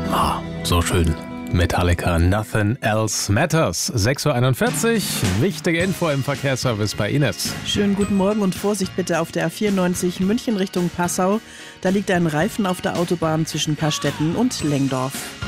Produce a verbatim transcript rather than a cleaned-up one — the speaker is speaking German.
Ah, so schön. Metallica, Nothing Else Matters. sechs Uhr einundvierzig, wichtige Info im Verkehrsservice bei Ines. Schönen guten Morgen und Vorsicht bitte auf der A vierundneunzig München Richtung Passau. Da liegt ein Reifen auf der Autobahn zwischen Pastetten und Lengdorf.